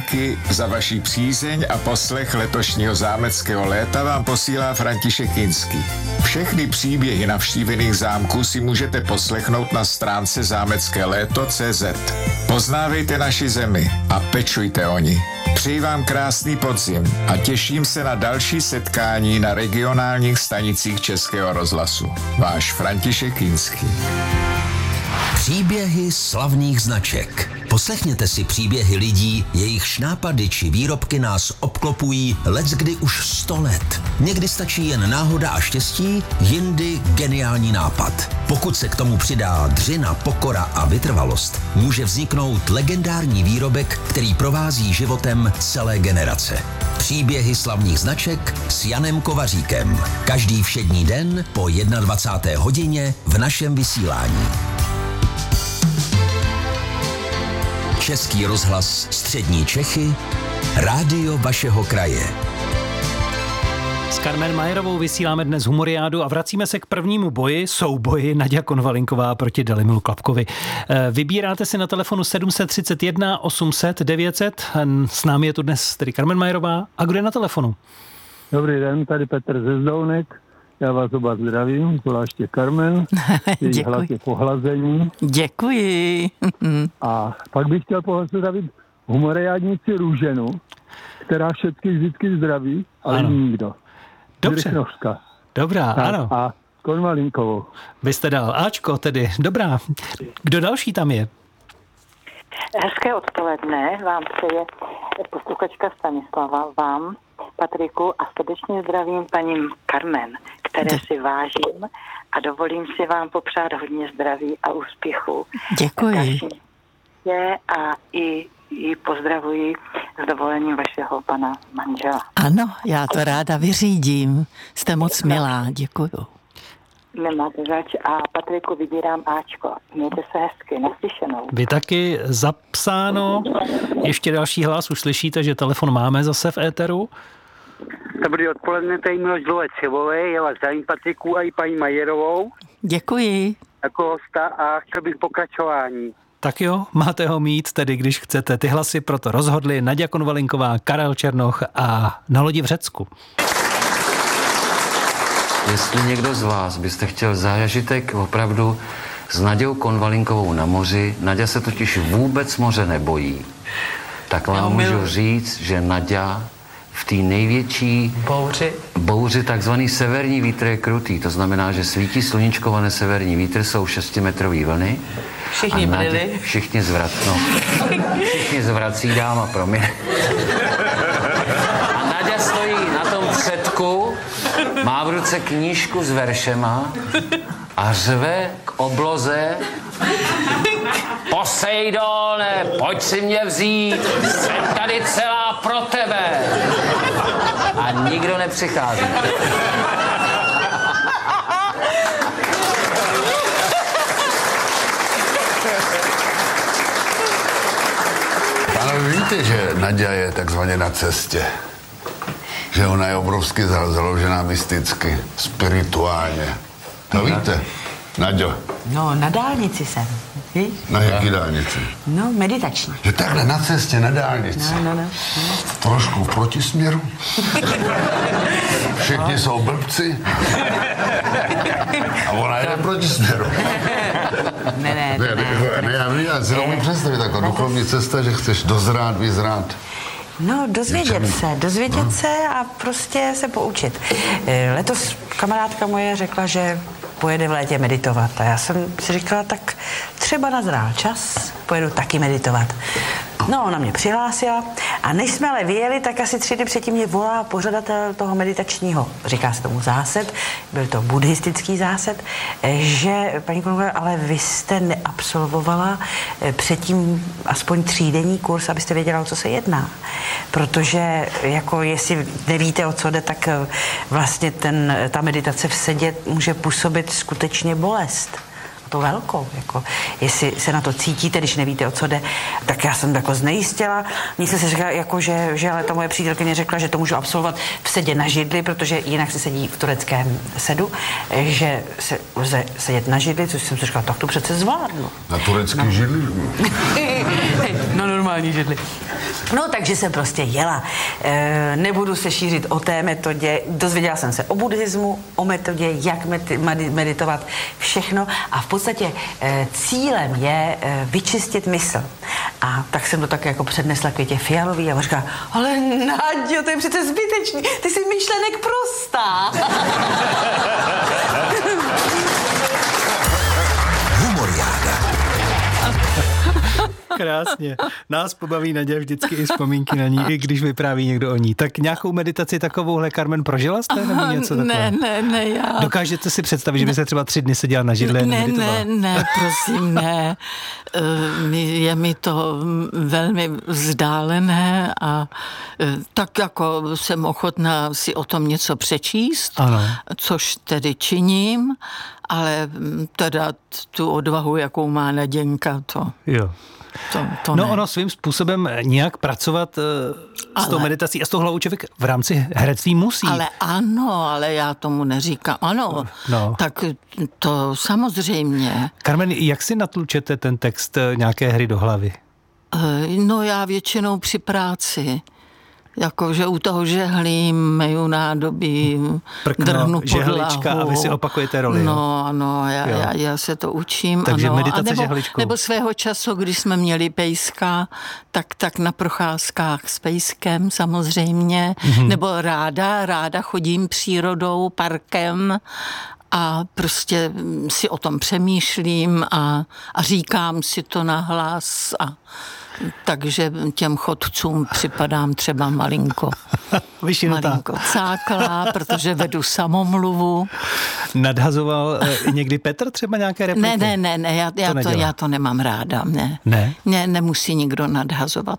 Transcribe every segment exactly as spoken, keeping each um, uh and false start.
díky za vaši přízeň a poslech letošního zámeckého léta vám posílá František Kinský. Všechny příběhy navštívených zámků si můžete poslechnout na stránce zámecké léto tečka cé zet. Poznávejte naši zemi a pečujte o ní. Přeji vám krásný podzim a těším se na další setkání na regionálních stanicích Českého rozhlasu. Váš František Kinský. Příběhy slavných značek. Poslechněte si příběhy lidí, jejichž nápady či výrobky nás obklopují leckdy už sto let. Někdy stačí jen náhoda a štěstí, jindy geniální nápad. Pokud se k tomu přidá dřina, pokora a vytrvalost, může vzniknout legendární výrobek, který provází životem celé generace. Příběhy slavných značek s Janem Kovaříkem. Každý všední den po dvacáté jedné hodině v našem vysílání. Český rozhlas Střední Čechy, rádio vašeho kraje. S Carmen Majerovou vysíláme dnes Humoriádu a vracíme se k prvnímu boji, souboji Naďa Konvalinková proti Dalimilu Klapkovi. Vybíráte si na telefonu sedm set třicet jedna osm set devět set. S námi je tu dnes tedy Carmen Majerová. A kdo je na telefonu? Dobrý den, tady Petr ze Zdounek. Já vás oba zdravím, zvláště Carmen. Její hlas je pohlazení. Děkuji. A pak bych chtěl pozdravit humoriádnici Růženu, která všechny vždycky zdraví, ale ano. Nikdo. Dobře. Drchnovská. Dobrá, a, ano. A Konvalinkovou. Vy jste dal Ačko tedy. Dobrá. Kdo další tam je? Hezké odpoledne vám přeje posluchačka Stanislava, vám, Patriku, a srdečně zdravím paní Carmen, které si vážím a dovolím si vám popřát hodně zdraví a úspěchu. Děkuji. Je a i, i pozdravuji s dovolením vašeho pana manžela. Ano, já to ráda vyřídím. Jste moc milá, děkuju. Nemáte zač a Patriku vybírám Ačko. Mějte se hezky, naslyšenou. Vy taky zapsáno. Ještě další hlas, už slyšíte, že telefon máme zase v éteru. Dobrý odpoledne, tady Miloš Dlouhé-Třebové, já vás zdravím Patriku a i paní Majerovou. Děkuji. Jako hosta a chtěl bych pokračování. Tak jo, máte ho mít, tedy když chcete. Ty hlasy proto rozhodli Naďa Konvalinková, Karel Černoch a Na lodi v Řecku. Jestli někdo z vás byste chtěl zážitek opravdu s Naďou Konvalinkovou na moři, Naďa se totiž vůbec moře nebojí, tak vám můžu říct, že Naďa v té největší bouři, bouři takzvaný severní vítr je krutý. To znamená, že svítí sluníčkované severní vítr, jsou šestimetrový vlny. Všichni byli. Všichni zvrat, no. Všichni zvrací, dáma, promiň. A Naďa stojí na tom předku, má v ruce knížku s veršema a řve k obloze: Poseidone, pojď si mě vzít, jsem tady celá pro tebe. A nikdo nepřichází. Pánové, víte, že Naďa je takzvaně na cestě? Že ona je obrovsky založená mysticky, spirituálně. To víte, Naďo? No, na dálnici jsem. Víš? Na jaký dálnici? No, meditační. Že takhle na cestě, na dálnici. No, no, no. Trošku v protisměru. Všichni jsou blbci. A ona jede v protisměru. Ne, ne, ne. Ne, ne, já, já si nemůžu představit taková duchovní cesta, že chceš dozrát, vyzrát. No, dozvědět se, dozvědět no. se a prostě se poučit. Letos kamarádka moje řekla, že pojede v létě meditovat a já jsem si říkala, tak třeba nazrál čas, pojedu taky meditovat. No, ona mě přihlásila a než jsme ale vyjeli, tak asi tři dny předtím mě volá pořadatel toho meditačního, říká se tomu zásad, byl to buddhistický zásad, že, paní Konvalinková, ale vy jste neabsolvovala předtím aspoň třídenní kurz, abyste věděla, o co se jedná. Protože, jako jestli nevíte, o co jde, tak vlastně ten, ta meditace v sedě může působit skutečně bolest. To velkou, jako, jestli se na to cítíte, když nevíte, o co jde, tak já jsem jako znejistila. Mně se říká, jako, že, že ale ta moje přítelkyně řekla, že to můžu absolvovat v sedě na židli, protože jinak se sedí v tureckém sedu, že se lze sedět na židli, což jsem si říkala, tak to přece zvládnu. Na turecký no. židli? No, normální židli. No, takže jsem prostě jela. E, nebudu se šířit o té metodě. Dozvěděla jsem se o buddhismu, o metodě, jak meditovat, všechno. A v podstatě e, cílem je e, vyčistit mysl. A tak jsem to tak jako přednesla Květě Fialový a říká, ale Naďo, to je přece zbytečný, ty jsi myšlenek prostá. Humoriáda. Krásně. Nás pobaví Naďa vždycky i vzpomínky na ní, i když vypráví někdo o ní. Tak nějakou meditaci takovouhle, Carmen, prožila jste nebo něco takové? Ne, ne, ne, já... Dokážete si představit, že by se třeba tři dny seděla na židli a Ne, nemeditovala? ne, ne, prosím, ne. Je mi to velmi vzdálené a tak jako jsem ochotná si o tom něco přečíst, ano. Což tedy činím, ale teda tu odvahu, jakou má Naděnka, to... Jo. To, to no ne. ono svým způsobem nějak pracovat uh, s tou meditací a s tou hlavou člověk v rámci herectví musí. Ale ano, ale já tomu neříkám. Ano, no. Tak to samozřejmě. Carmen, jak si natlučete ten text nějaké hry do hlavy? No já většinou při práci. Jakože u toho žehlím, meju nádobí, Prkno, drhnu žehlička podlahu. A vy si opakujete roli. No, ano, já, já, já se to učím. Takže ano. meditace a nebo, žehličkou. nebo svého času, když jsme měli pejska, tak, tak na procházkách s pejskem samozřejmě. Mm-hmm. Nebo ráda, ráda chodím přírodou, parkem a prostě si o tom přemýšlím a, a říkám si to nahlas a takže těm chodcům připadám třeba malinko, malinko cáklá, protože vedu samomluvu. Nadhazoval někdy Petr třeba nějaké repliky? Ne, ne, ne, ne já, já, to, to, já to nemám ráda. Ne. Ne? Ne, nemusí nikdo nadhazovat.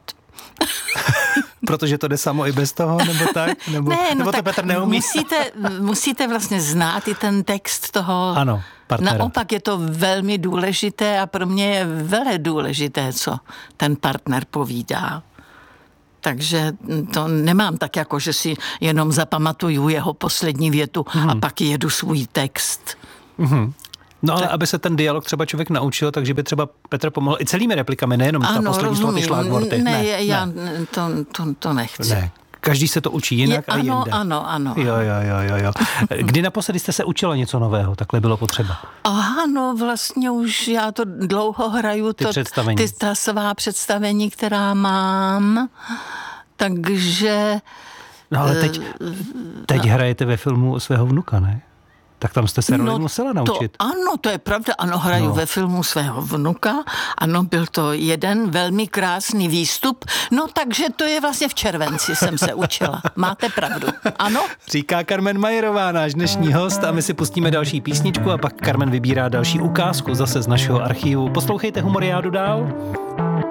Protože to jde samo i bez toho, nebo tak? Nebo, ne, no nebo to tak Petr neumí? Musíte, musíte vlastně znát i ten text toho. Ano, partnera. Naopak je to velmi důležité a pro mě je vele důležité, co ten partner povídá. Takže to nemám tak jako, že si jenom zapamatuju jeho poslední větu hmm. a pak jedu svůj text. Hmm. No ale aby se ten dialog třeba člověk naučil, takže by třeba Petr pomohl i celými replikami, nejenom ta poslední slova, ty šlágvorty. Ne, ne, já ne. To, to, to nechci. Ne. Každý se to učí jinak je, a ano, jinde. Ano, ano. Jo, jo, jo, jo. Kdy naposledy jste se učila něco nového? Takhle bylo potřeba. Aha, no vlastně už já to dlouho hraju. Ty to, představení. Ty, ta svá představení, která mám. Takže... No ale teď, teď hrajete ve filmu svého vnuka, ne? Tak tam jste se roli no, musela naučit. To, ano, to je pravda. Ano, hraju no. ve filmu svého vnuka. Ano, byl to jeden velmi krásný výstup. No, takže to je vlastně v červenci jsem se učila. Máte pravdu. Ano? Říká Carmen Majerová, náš dnešní host, a my si pustíme další písničku a pak Carmen vybírá další ukázku zase z našeho archivu. Poslouchejte Humoriádu dál.